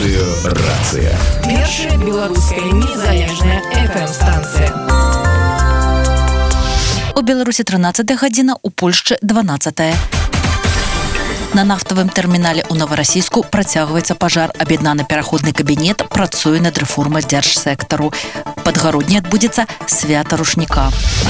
Радыё «Рацыя». Першая беларуская незалежная FM-станцыя. У Беларусі 13 гадзіна, у Польшчы 12. На нафтавым тэрмінале ў Новароссійску працягваецца пажар. Аб'яднаны пераходны кабінет працуе над рэформай дзяржсектару. Падгародні адбудзецца свята рушніка.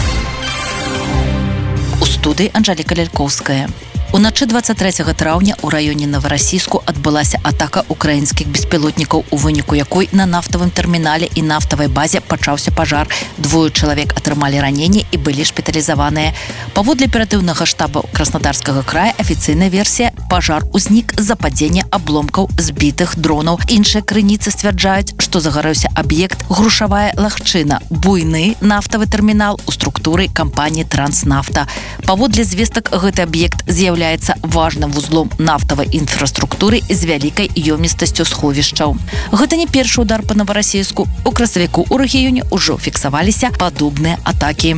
У студыі Анжэліка Лялькоўская. Уначы 23 траўня ў раёне Новароссійску адбылася атака украінскіх беспілотнікаў, у выніку якой на нафтавым тэрмінале і нафтавай базе пачаўся пажар. 2 чалавек атрымалі раненні і былі шпіталізаваныя. Паводле аператыўнага штаба Краснодарскага края афіцыйная версія – пажар узнік з-за падзення абломкаў збітых дронаў. Іншыя крыніцы сцвярджаюць, што загарэўся аб'ект грушавая лагчына, буйны нафтавы тэрмінал у структуры кампаніі «Транснафта». Паводле звестак, гэты аб'ект з'яўляецца важным вузлом нафтавай інфраструктуры з вялікай ёмістасцю сховішчаў. Гэта не першы удар па Новароссійску. У красавіку ў рэгіёне ўжо фіксаваліся падобныя атакі.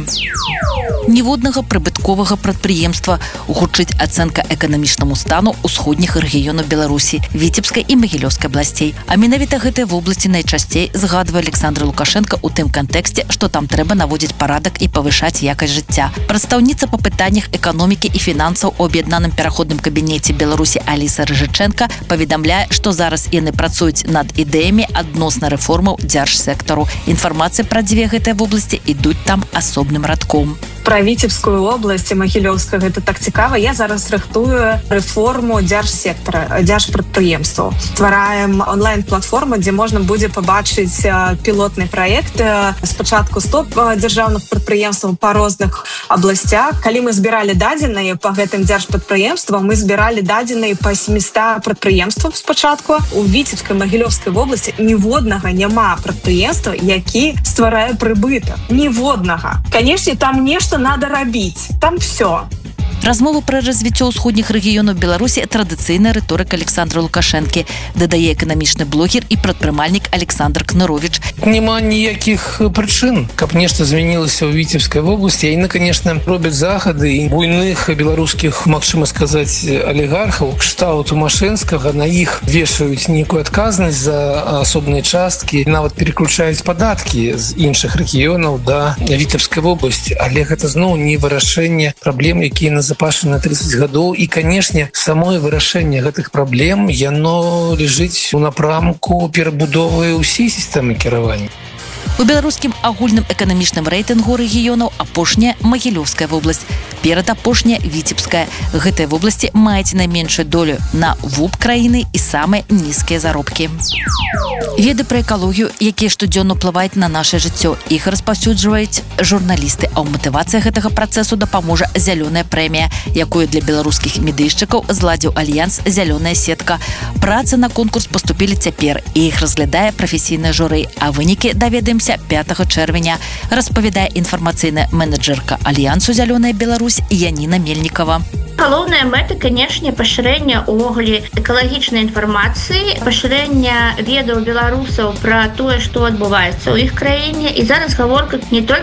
Ніводнага прыбытковага прадпрыемства, гучыць ацэнка эканамічнаму стану ўсходніх рэгіёнаў Беларусі, Віцебскай і Магілёўскай абласцей. А менавіта гэтыя вобласці найчасцей згадвае Александр Лукашенко ў тым кантэксце, што там трэба наводзіць парадак і павышаць якасць жыцця. Прадстаўніца па пытаннях эканомікі і фінансаў у аб'яднаным пераходным кабінеце Беларусі Аліса Рыжыченка паведамляе, што зараз яны працуюць над ідэямі адносна рэформаў дзяржсектару. Інфармацыя пра дзве гэтыя вобласці ідуць там асобным радком. Про Віцебскую область і Магілёўская гэта так цікава. Я зараз рыхтую рэформу дзяржсектара, дзяржпрадпрыемстваў. Ствараем онлайн-платформу, дзе можна будзе пабачыць пілотны праект. Спачатку 100 дзяржаўных прадпрыемстваў па розных абласцях. Калі мы збіралі дадзеныя па гэтым дзяржпрадпрыемствам, мы збіралі дадзеныя па 700 прадпрыемстваў спачатку. У Віцебскай, Магілёўскай вобласці ніводнага няма прадпрыемства, які стварае прыбытак. Ніводнага. Канешне, там нешта надо рабіць. Там все. Размова пра развіццё ўсходніх рэгіёнаў Беларусі традыцыйная рыторыка Александра Лукашэнкі, дадае эканамічны блогер і прадпрымальнік Александр Кнырович. Нема ніякіх прычын, каб нешта змянілася ў Віцебскай вобласці. Яны, конечно, робяць захады і буйных беларускіх, магчыма сказаць, алігархаў, кшталту Тумашэнскага, на іх вешаюць нейкую адказнасць за асобныя часткі, нават переключаюць падаткі з іншых рэгіёнаў да Віцебскай вобласці. Але гэта зноў не вырашэнне праблем, якія назапашаны на 30 гадоў. І, канешне, самое вырашэнне гэтых праблем, яно ляжыць у напрамку перабудовы ўсей сістэмы кіравання. У беларускім агульным эканамічным рэйтынгу рэгіёнаў апошняя Магілёўская вобласць, перад апошняя Віцебская. Гэтыя вобласці маюць найменшую долю на ВУП краіны і самыя нізкія заробкі. Веды пра экалогію, якія штодзённа ўплываюць на наше жыццё, іх распаўсюджваюць журналісты, а ў матывацыі гэтага працэсу дапаможа зялёная прэмія, якую для беларускіх медыйшчыкаў зладзіў альянс «Зялёная сетка». Працы на конкурс паступілі цяпер, і іх разглядае прафесійнае журы, а вынікі даведаемся 5 чэрвеня, распавядае інфармацыйная менеджерка альянсу «Зялёная Беларусь» Яніна Мельнікова. Галоўная мэта, канешне, пашырэнне ўвогуле экалагічнай інфармацыі, пашырэнне ведаў беларусаў пра тое, што адбываецца ў іх краіне. І зараз гаворка не толькі